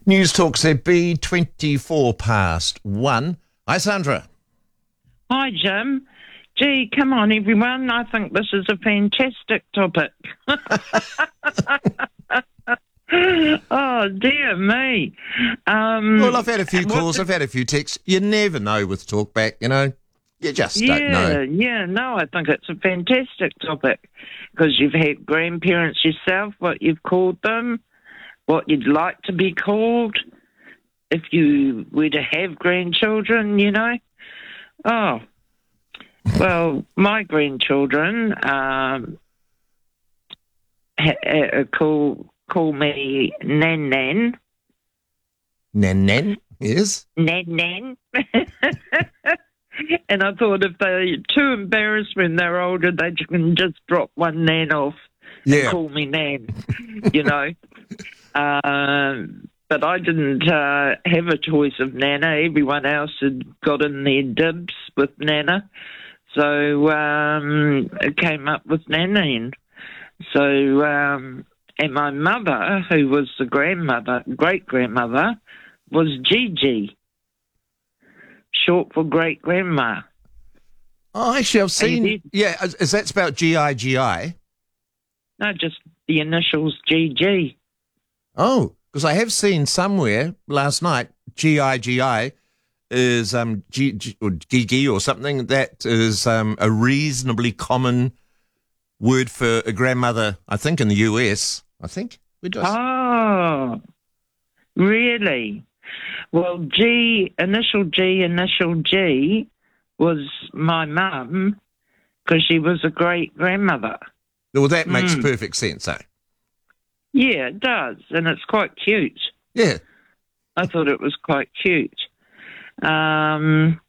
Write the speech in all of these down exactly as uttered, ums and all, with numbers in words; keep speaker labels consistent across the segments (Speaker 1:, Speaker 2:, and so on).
Speaker 1: News Talk Z B, twenty-four past one. Hi, Sandra.
Speaker 2: Hi, Jim. Gee, come on, everyone. I think this is a fantastic topic. Oh, dear me. Um,
Speaker 1: Well, I've had a few calls, I've had a few texts. You never know with Talkback, you know. You just
Speaker 2: yeah,
Speaker 1: don't know.
Speaker 2: Yeah, no, I think it's a fantastic topic because you've had grandparents yourself, what you've called them, what you'd like to be called if you were to have grandchildren, you know. Oh, well, my grandchildren um, ha- ha- call call me Nan Nan.
Speaker 1: Nan Nan, yes.
Speaker 2: Nan Nan. And I thought if they're too embarrassed when they're older, they can just drop one Nan off
Speaker 1: Yeah.
Speaker 2: and call me Nan, you know. Um, but I didn't uh, have a choice of Nana. Everyone else had got in their dibs with Nana. So um, it came up with Nan. So, um, and my mother, who was the grandmother, great-grandmother, was Gigi, short for great-grandma.
Speaker 1: Oh, actually, I've seen...
Speaker 2: did?
Speaker 1: Yeah, is, is that spelled G I G I?
Speaker 2: No, just the initials G G.
Speaker 1: Oh, because I have seen somewhere last night, G I G I is um, G, G, or Gigi or something. That is um, a reasonably common word for a grandmother, I think, in the U S. I think. We just...
Speaker 2: Oh, really? Well, G, initial G, initial G was my mum because she was a great-grandmother.
Speaker 1: Well, that makes
Speaker 2: Mm.
Speaker 1: perfect sense, eh?
Speaker 2: Yeah, it does, and it's quite cute.
Speaker 1: Yeah.
Speaker 2: I thought it was quite cute. Um,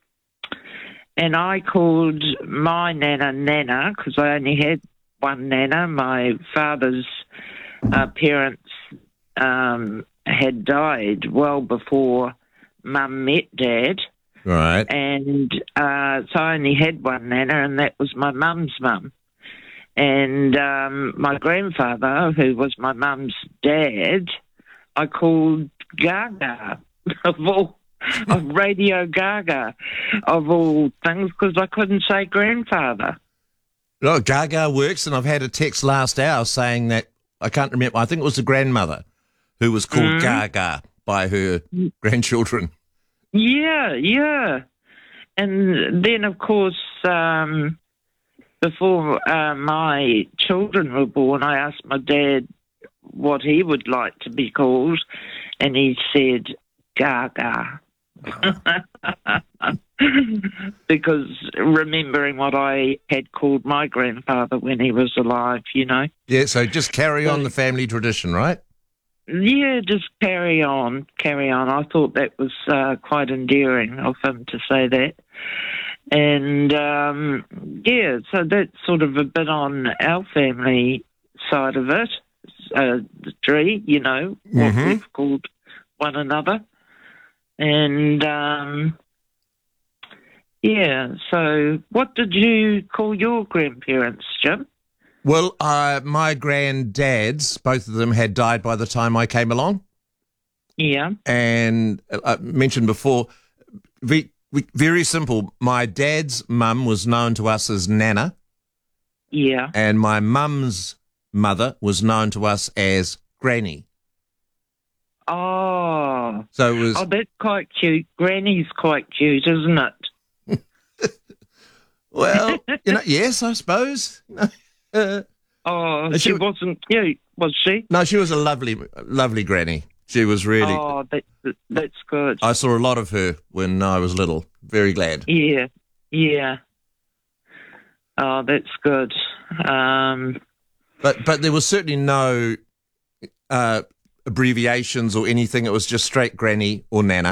Speaker 2: and I called my Nana Nana because I only had one Nana. My father's uh, parents um, had died well before Mum met Dad.
Speaker 1: Right.
Speaker 2: And uh, so I only had one Nana, and that was my mum's mum. And um, my grandfather, who was my mum's dad, I called Gaga, of all, of Radio Gaga, of all things, because I couldn't say grandfather.
Speaker 1: No, Gaga works, and I've had a text last hour saying that, I can't remember, I think it was the grandmother who was called
Speaker 2: Mm.
Speaker 1: Gaga by her grandchildren.
Speaker 2: Yeah, yeah. And then, of course, um, before uh, my children were born, I asked my dad what he would like to be called, and he said Gaga. Because remembering what I had called my grandfather when he was alive, you know.
Speaker 1: Yeah, so just carry on the family tradition, right?
Speaker 2: Yeah, just carry on, carry on. I thought that was uh, quite endearing of him to say that. And, um, yeah, so that's sort of a bit on our family side of it, uh, the tree, you know, what
Speaker 1: Mhm.
Speaker 2: we've called one another. And, um, yeah, so what did you call your grandparents, Jim?
Speaker 1: Well, uh, my granddads, both of them had died by the time I came along.
Speaker 2: Yeah.
Speaker 1: And I mentioned before, very, very simple. My dad's mum was known to us as Nana,
Speaker 2: Yeah.
Speaker 1: and my mum's mother was known to us as Granny.
Speaker 2: Oh.
Speaker 1: So it was...
Speaker 2: Oh, that's quite cute. Granny's quite cute, isn't it?
Speaker 1: Well, you know, yes, I suppose. Uh,
Speaker 2: Oh,
Speaker 1: she
Speaker 2: she
Speaker 1: w-
Speaker 2: wasn't cute, was she?
Speaker 1: no, she was a lovely, lovely granny. She was really...
Speaker 2: Oh, that, that's good.
Speaker 1: I saw a lot of her when I was little. Very glad.
Speaker 2: Yeah, yeah. Oh, that's good. Um,
Speaker 1: But but there was certainly no uh, abbreviations or anything. It was just straight Granny or Nana.